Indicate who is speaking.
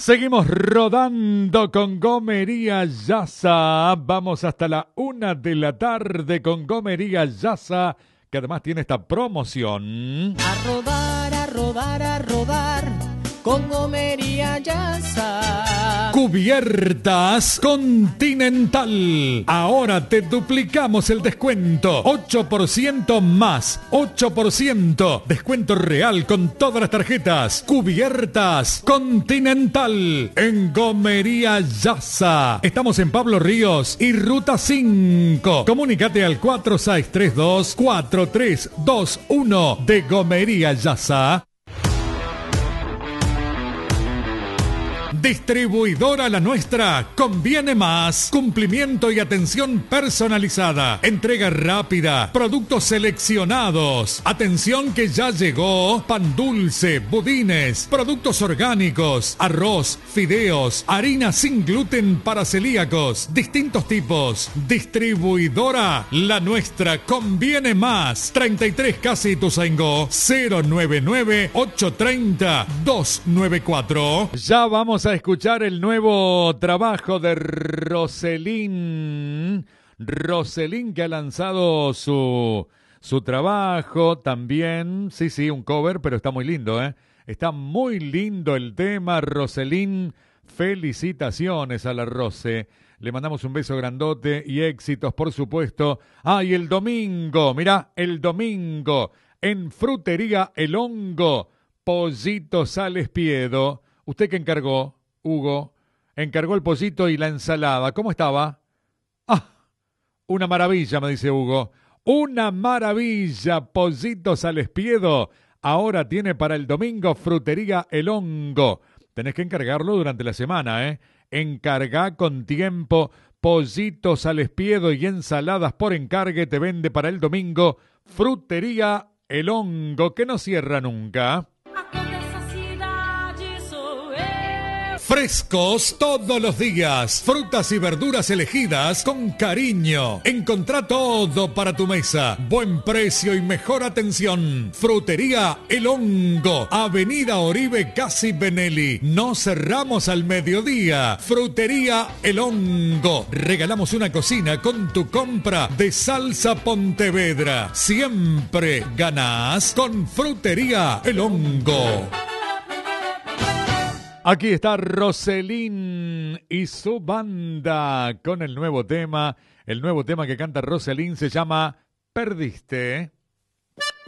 Speaker 1: Seguimos rodando con Gomería Yasa. Vamos hasta la 1 de la tarde con Gomería Yasa, que además tiene esta promoción.
Speaker 2: A rodar, a rodar, a rodar con Gomería Yasa.
Speaker 1: Cubiertas Continental. Ahora te duplicamos el descuento. 8% más. 8%. Descuento real con todas las tarjetas. Cubiertas Continental. En Gomería Yasa. Estamos en Pablo Ríos y Ruta 5. Comunícate al 4632-4321 de Gomería Yasa. Distribuidora La Nuestra, conviene más. Cumplimiento y atención personalizada. Entrega rápida. Productos seleccionados. Atención que ya llegó. Pan dulce, budines, productos orgánicos, arroz, fideos, harina sin gluten para celíacos, distintos tipos. Distribuidora La Nuestra, conviene más. 33 Casi Ituzaingó, 099-830-294. Ya vamos a escuchar el nuevo trabajo de Roselín. Roselín, que ha lanzado su trabajo también. Sí, un cover, pero está muy lindo, ¿eh? Está muy lindo el tema, Roselín. Felicitaciones a la Rose. Le mandamos un beso grandote y éxitos, por supuesto. Y el domingo, mirá, el domingo, en Frutería El Hongo, Pollito Sales Piedo. ¿Usted qué encargó, Hugo? Encargó el pollito y la ensalada. ¿Cómo estaba? Una maravilla, me dice Hugo. Una maravilla, Pollito Sales Piedo. Ahora tiene para el domingo Frutería El Hongo. Tenés que encargarlo durante la semana, ¿eh? Encargá con tiempo. Pollito Sales Piedo y ensaladas por encargue te vende para el domingo Frutería El Hongo, que no cierra nunca. Frescos todos los días. Frutas y verduras elegidas con cariño. Encontrá todo para tu mesa. Buen precio y mejor atención. Frutería El Hongo. Avenida Oribe Casi Benelli. No cerramos al mediodía. Frutería El Hongo. Regalamos una cocina con tu compra de Salsa Pontevedra. Siempre ganás con Frutería El Hongo. Aquí está Roselín y su banda con el nuevo tema. El nuevo tema que canta Roselín se llama Perdiste.